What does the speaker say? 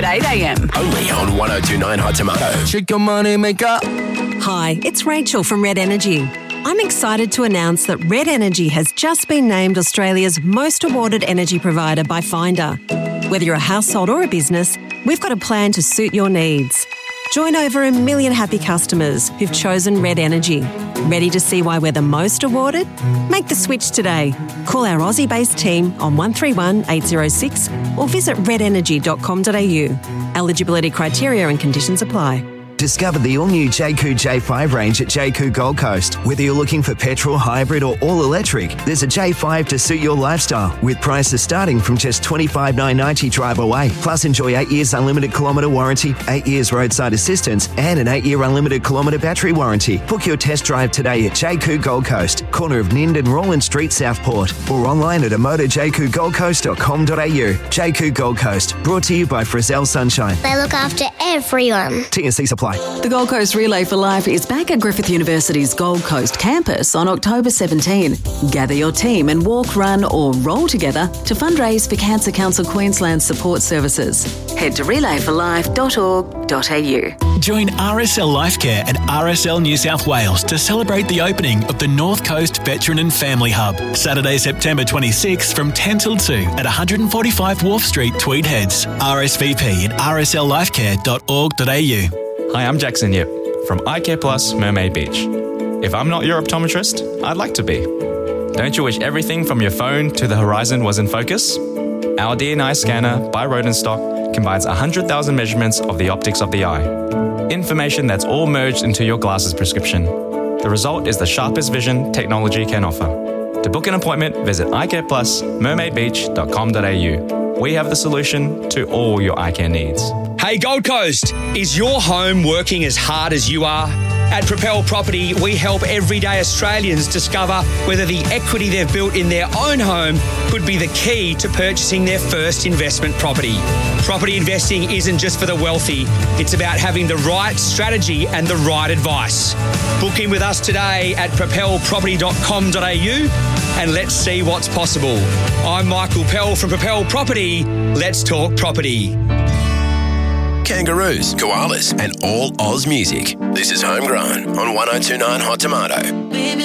at 8 a.m. Only on 1029 Hot Tomato. Chicken money maker. Hi, it's Rachel from Red Energy. I'm excited to announce that Red Energy has just been named Australia's most awarded energy provider by Finder. Whether you're a household or a business, we've got a plan to suit your needs. Join over 1 million happy customers who've chosen Red Energy. Ready to see why we're the most awarded? Make the switch today. Call our Aussie-based team on 131 806 or visit redenergy.com.au. Eligibility criteria and conditions apply. Discover the all-new JQ J5 range at JQ Gold Coast. Whether you're looking for petrol, hybrid or all-electric, there's a J5 to suit your lifestyle, with prices starting from just $25,990 drive away. Plus enjoy 8 years unlimited kilometre warranty, 8 years roadside assistance and an 8-year unlimited kilometre battery warranty. Book your test drive today at JQ Gold Coast, corner of Nind and Roland Street, Southport, or online at amotojqgoldcoast.com.au. JQ Gold Coast, brought to you by Frizzell Sunshine. They look after everyone. T&C supply. The Gold Coast Relay for Life is back at Griffith University's Gold Coast campus on October 17. Gather your team and walk, run or roll together to fundraise for Cancer Council Queensland's support services. Head to relayforlife.org.au. Join RSL Lifecare and RSL New South Wales to celebrate the opening of the North Coast Veteran and Family Hub, Saturday, September 26 from 10 till 2 at 145 Wharf Street, Tweed Heads. RSVP at rslifecare.org.au. Hi, I'm Jackson Yip from iCare Plus Mermaid Beach. If I'm not your optometrist, I'd like to be. Don't you wish everything from your phone to the horizon was in focus? Our DNI scanner by Rodenstock combines 100,000 measurements of the optics of the eye. Information that's all merged into your glasses prescription. The result is the sharpest vision technology can offer. To book an appointment, visit icareplusmermaidbeach.com.au. We have the solution to all your eye care needs. Hey Gold Coast, is your home working as hard as you are? At Propel Property, we help everyday Australians discover whether the equity they've built in their own home could be the key to purchasing their first investment property. Property investing isn't just for the wealthy, it's about having the right strategy and the right advice. Book in with us today at propelproperty.com.au and let's see what's possible. I'm Michael Pell from Propel Property. Let's talk property. Kangaroos, koalas, and all Oz music. This is Homegrown on 1029 Hot Tomato.